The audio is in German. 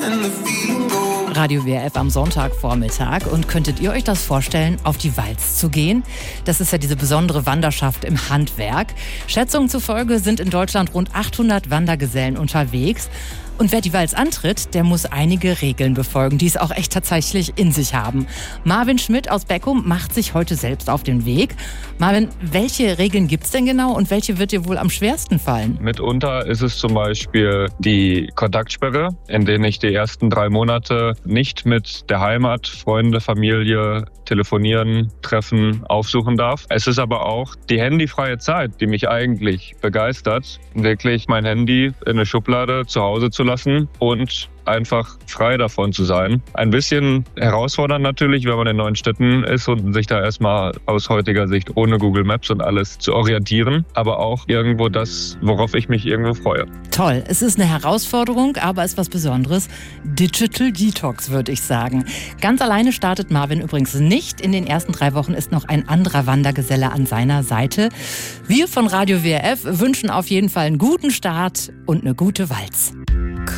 Radio WRF am Sonntagvormittag. Und könntet ihr euch das vorstellen, auf die Walz zu gehen? Das ist ja diese besondere Wanderschaft im Handwerk. Schätzungen zufolge sind in Deutschland rund 800 Wandergesellen unterwegs. Und wer die Walz antritt, der muss einige Regeln befolgen, die es auch echt tatsächlich in sich haben. Marvin Schmidt aus Beckum macht sich heute selbst auf den Weg. Marvin, welche Regeln gibt's denn genau und welche wird dir wohl am schwersten fallen? Mitunter ist es zum Beispiel die Kontaktsperre, in denen ich die ersten 3 Monate nicht mit der Heimat, Freunde, Familie telefonieren, treffen, aufsuchen darf. Es ist aber auch die handyfreie Zeit, die mich eigentlich begeistert, wirklich mein Handy in eine Schublade zu Hause zu lassen und einfach frei davon zu sein. Ein bisschen herausfordernd natürlich, wenn man in neuen Städten ist und sich da erstmal aus heutiger Sicht ohne Google Maps und alles zu orientieren, aber auch irgendwo das, worauf ich mich irgendwo freue. Toll, es ist eine Herausforderung, aber es ist was Besonderes. Digital Detox, würde ich sagen. Ganz alleine startet Marvin übrigens nicht. In den ersten 3 Wochen ist noch ein anderer Wandergeselle an seiner Seite. Wir von Radio WRF wünschen auf jeden Fall einen guten Start und eine gute Walz.